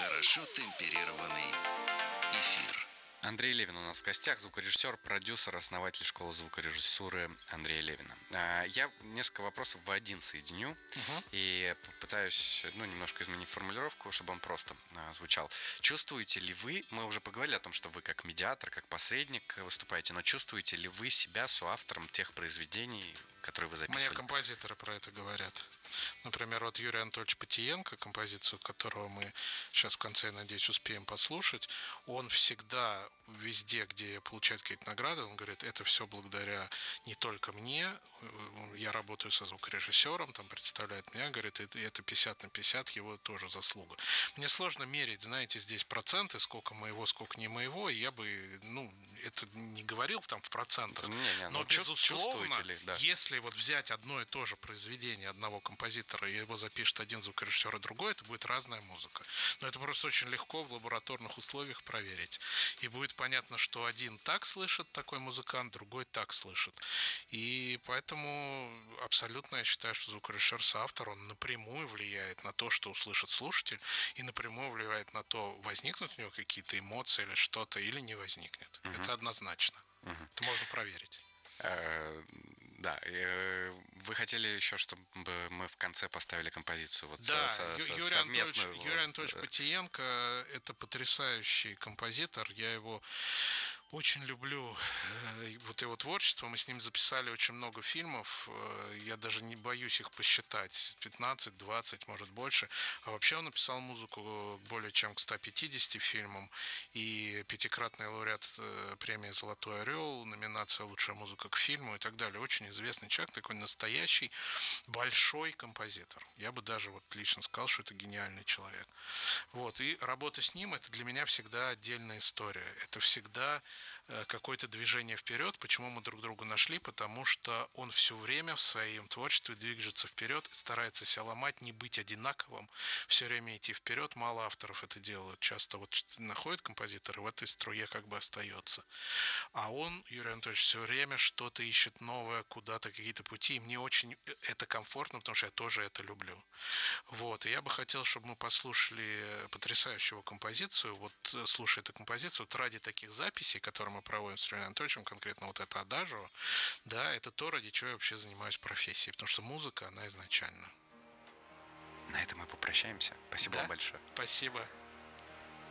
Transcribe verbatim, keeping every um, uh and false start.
Хорошо темперированный эфир. Андрей Левин у нас в гостях, звукорежиссер, продюсер, основатель школы звукорежиссуры Андрея Левина. Я несколько вопросов в один соединю угу. и попытаюсь, ну, немножко изменить формулировку, чтобы он просто звучал. Чувствуете ли вы, мы уже поговорили о том, что вы как медиатор, как посредник выступаете, но чувствуете ли вы себя соавтором тех произведений, которые вы записывали? Мне композиторы про это говорят. Например, вот Юрий Анатольевич Потиенко, композицию которого мы сейчас в конце, я надеюсь, успеем послушать, он всегда, везде, где получает какие-то награды, он говорит, это все благодаря не только мне, я работаю со звукорежиссером, там представляет меня, говорит, это пятьдесят на пятьдесят, его тоже заслуга. Мне сложно мерить, знаете, здесь проценты, сколько моего, сколько не моего, и я бы, ну, это не говорил там в процентах, не, не, но, ну, безусловно, ли, да. если вот взять одно и то же произведение одного композитора, и его запишет один звукорежиссер и другой, это будет разная музыка. Но это просто очень легко в лабораторных условиях проверить. И будет понятно, что один так слышит, такой музыкант, другой так слышит. И поэтому абсолютно я считаю, что звукорежиссер-соавтор, он напрямую влияет на то, что услышит слушатель, и напрямую влияет на то, возникнут у него какие-то эмоции или что-то, или не возникнет. Угу. Это однозначно. Угу. Это можно проверить. Да, вы хотели еще, чтобы мы в конце поставили композицию вот да, со, со, Юрий совместную. Анатольевич, Юрий Анатольевич Потиенко – это потрясающий композитор. Я его очень люблю, вот его творчество. Мы с ним записали очень много фильмов. Я даже не боюсь их посчитать. пятнадцать, двадцать, может больше. А вообще он написал музыку более чем к ста пятидесяти фильмам. И пятикратный лауреат премии «Золотой орел», номинация «Лучшая музыка к фильму» и так далее. Очень известный человек, такой настоящий большой композитор. Я бы даже вот лично сказал, что это гениальный человек. Вот. И работа с ним – это для меня всегда отдельная история. Это всегда какое-то движение вперед. Почему мы друг друга нашли? Потому что он все время в своем творчестве движется вперед, старается себя ломать, не быть одинаковым, все время идти вперед. Мало авторов это делают. Часто вот находят композитора, в этой струе как бы остается. А он, Юрий Анатольевич, все время что-то ищет новое, куда-то какие-то пути. И мне очень это комфортно, потому что я тоже это люблю. Вот. И я бы хотел, чтобы мы послушали потрясающую композицию. Вот слушая эту композицию, вот ради таких записей, которые мы проводим с Юрием Анатольевичем, конкретно вот это «Адажио», да, это то, ради чего я вообще занимаюсь профессией, потому что музыка, она изначально. На этом мы попрощаемся. Спасибо да? вам большое. Спасибо.